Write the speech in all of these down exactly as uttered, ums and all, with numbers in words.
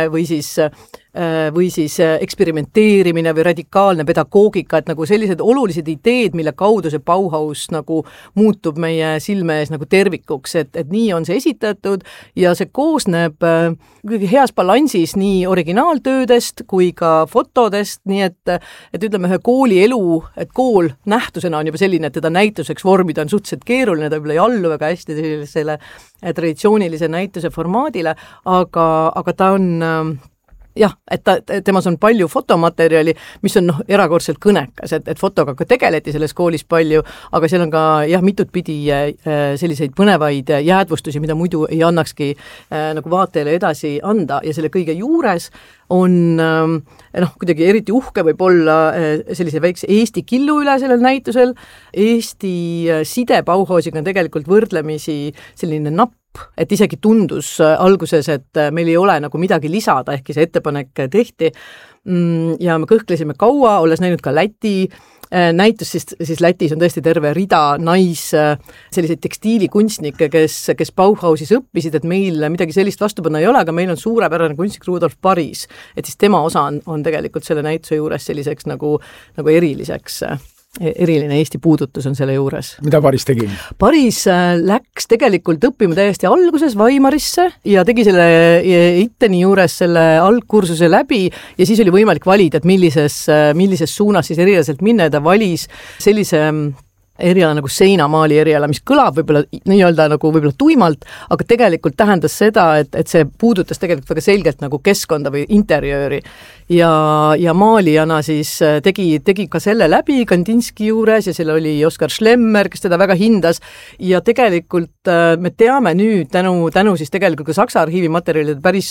või siis või siis eksperimenteerimine või radikaalne pedagoogika, et nagu sellised olulised ideed, mille kaudu see Bauhaus nagu muutub meie silme ees nagu tervikuks, et, et nii on see esitatud ja see koosneb kuidagi heas balansis nii originaaltöödest kui ka fotodest, nii et, et ütleme ühe kooli elu, et kool nähtusena on juba selline, et teda näituseks vormida on suhteliselt keeruline, ta võib-olla ei allu väga hästi sellisele traditsioonilise näituse formaadile, aga, aga ta on jah, et ta, temas on palju fotomaterjali, mis on noh, erakordselt kõnekas, et, et fotoga ka tegeleti selles koolis palju, aga seal on ka jah, mitut pidi selliseid põnevaid jäädvustusi, mida muidu ei annakski äh, nagu vaatajale edasi anda ja selle kõige juures on äh, noh, kuidagi eriti uhke võib olla äh, sellise väikse Eesti killu üle sellel näitusel. Eesti äh, side Bauhausiga on tegelikult võrdlemisi selline napp, et isegi tundus alguses, et meil ei ole nagu midagi lisada, ehkki see ettepanek tehti ja me kõhklesime kaua, olles näinud ka Läti näitus, siis, siis Lätis on tõesti terve rida nais selliseid tekstiilikunstnikke, kes, kes Bauhausis õppisid, et meil midagi sellist vastu panna ei ole, aga meil on suurepärane kunstnik Rudolf Paris, et siis tema osa on, on tegelikult selle näituse juures selliseks nagu, nagu eriliseks eriline Eesti puudutus on selle juures. Mida Paris tegi? Paris läks tegelikult õppima täiesti alguses Weimarisse ja tegi selle Itteni juures selle algkursuse läbi ja siis oli võimalik valida, et millises, millises suunas siis erialaselt minna ja ta valis sellise eriala nagu seinamaali eriala, mis kõlab võib-olla nii-öelda nagu võib-olla tuimalt, aga tegelikult tähendas seda, et, et see puudutas tegelikult väga selgelt nagu keskkonda või interjööri. Ja, ja maalijana siis tegi, tegi ka selle läbi Kandinski juures ja seal oli Oskar Schlemmer, kes teda väga hindas ja tegelikult me teame nüüd tänu, tänu siis tegelikult ka Saksa arhiivi materjalide päris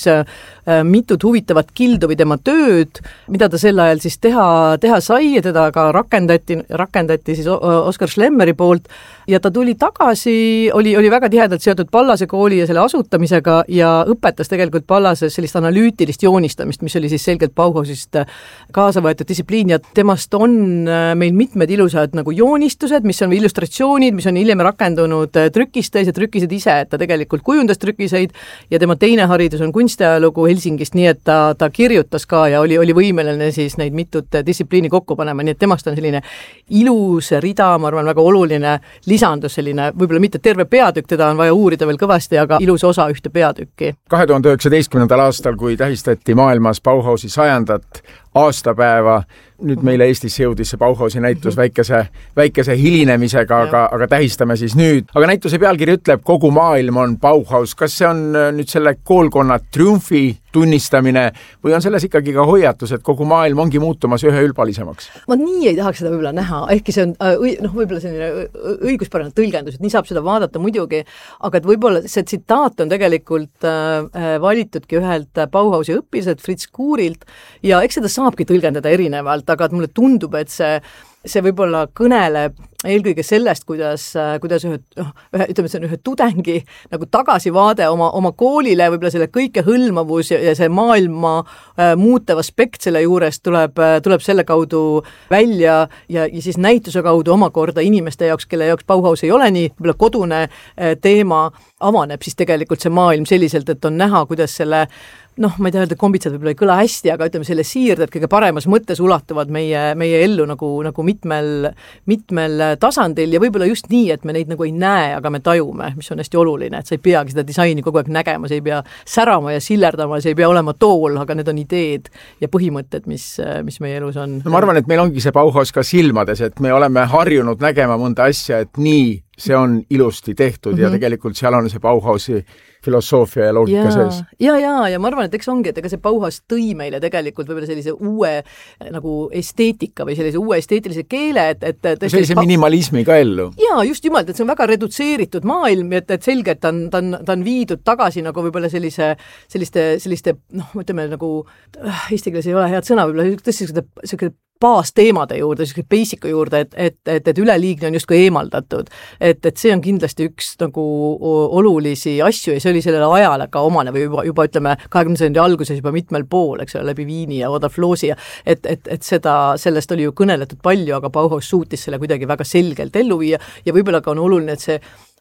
mitut huvitavat kildu või tema tööd, mida ta sel ajal siis teha, teha sai ja teda ka rakendati, rakendati siis Oskar Schlemmeri poolt ja ta tuli tagasi, oli, oli väga tihedalt seotud Pallase kooli ja selle asutamisega ja õpetas tegelikult Pallases sellist analüütilist joonistamist, mis oli siis selgelt Bauhausist kaasa võetud distsipliin ja temast on meil mitmed ilusad nagu joonistused, mis on illustratsioonid, mis on hiljem rakendunud trükisteis ja trükised ise, et ta tegelikult kujundas trükiseid ja tema teine haridus on kunstiajalugu Helsingist, nii et ta, ta kirjutas ka ja oli, oli võimeline siis neid mitut distsipliini kokku panema, nii et temast on selline ilus rida, ma arvan, väga oluline lisandus selline, võib-olla mitte terve peatükk, teda on vaja uurida veel kõvasti, aga ilus osa ühte peatükki. kahe tuhande üheksateistkümnendal aastal, kui tähistati maailmas Bauhausi sajandat aastapäeva, nüüd meile Eestisse jõudis see Bauhausi näitus väikese, väikese hilinemisega, aga, aga tähistame siis nüüd. Aga näituse pealkiri ütleb, kogu maailm on Bauhaus. Kas see on nüüd selle koolkonna triumfi tunnistamine või on selles ikkagi ka hoiatus, et kogu maailm ongi muutumas üheülbalisemaks? Ma nii ei tahaks seda võib-olla näha, ehkki see on noh, võib-olla selline õiguspärane tõlgendus, et nii saab seda vaadata muidugi, aga et võib-olla see tsitaat on tegelikult äh, valitudki ühelt Bauhausi õpilaselt Fritz Kuurilt ja eks seda saabki tõlgendada erinevalt, aga et mulle tundub, et see see võib-olla kõneleb eelkõige sellest, kuidas, kuidas ühe, ühe, ütleme, see on ühe tudengi nagu tagasivaade oma, oma koolile, võib-olla selle kõike hõlmavus ja, ja see maailma äh, muutev aspekt selle juures tuleb, tuleb selle kaudu välja ja, ja siis näituse kaudu omakorda inimeste jaoks, kelle jaoks Bauhaus ei ole nii võib-olla kodune äh, teema, avaneb siis tegelikult see maailm selliselt, et on näha, kuidas selle noh, ma ei tea öelda, kombitsad võib-olla ei kõla hästi, aga ütleme, selle siirded kõige paremas mõttes ulatuvad meie, meie ellu nagu, nagu mitmel, mitmel tasandil ja võib-olla just nii, et me neid nagu ei näe, aga me tajume, mis on hästi oluline, et sa ei peagi seda disaini kogu aeg nägema, sa ei pea särama ja sillerdama, sa ei pea olema tool, aga need on ideed ja põhimõtted, mis, mis meie elus on. No ma arvan, et meil ongi see Bauhaus ka silmades, et me oleme harjunud nägema mõnda asja, et nii see on ilusti tehtud mm-hmm. ja tegelikult seal on see Bauhausi filosoofia ja loogika ja, sees. Ja, ja, ja ma arvan, et eks ongi, et ega see Bauhaus tõi meile tegelikult võib-olla sellise uue nagu esteetika või sellise uue esteetilise keele, et, et tõesti, sellise minimalismi ka ellu. Jaa, just jumalt, et see on väga redutseeritud maailm, et, et selge, et ta on, ta on, ta on viidud tagasi nagu võib-olla sellise, selliste, selliste, noh, ütleme nagu, eesti keeles ei ole head sõna, võib-olla tõesti selline baasteemade juurde, selline basicu juurde, et, et, et, et üleliigne on justkui eemaldatud. Et, et see on kindlasti üks nagu olulisi asju ja see oli sellele ajale ka omane või juba, juba ütleme kahekümnenda sajandi alguses juba mitmel pool, eks ole, läbi Viini ja Oda Floosi ja et, et, et seda, sellest oli ju kõneletud palju, aga Bauhaus suutis selle kuidagi väga selgelt ellu viia ja võib-olla ka on oluline, et see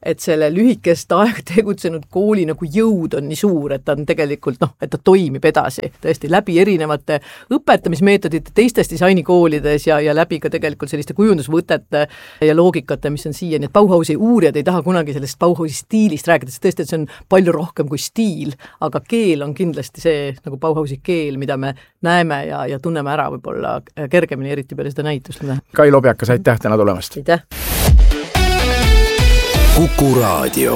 et selle lühikest aega tegutsenud kooli nagu jõud on nii suur, et ta on tegelikult noh, et ta toimib edasi tõesti läbi erinevate õpetamismeetodite teistes disainikoolides ja, ja läbi ka tegelikult selliste kujundusvõtete ja loogikate, mis on siia, nii et Bauhausi uurijad ei taha kunagi sellest Bauhausi stiilist rääkida, sest tõesti, et see on palju rohkem kui stiil, aga keel on kindlasti see nagu Bauhausi keel, mida me näeme ja, ja tunneme ära võib-olla kergemini, eriti peale seda näitust. Kai Lobjakas, aitäh täna tulemast! Aitäh! Kuku Raadio.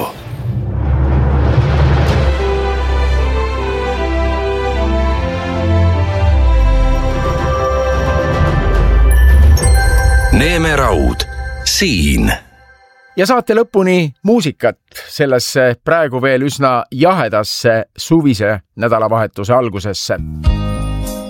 Neemeraud siin. Ja saate lõpuni muusikat sellesse praegu veel üsna jahedasse suvise nädalavahetuse algusesse.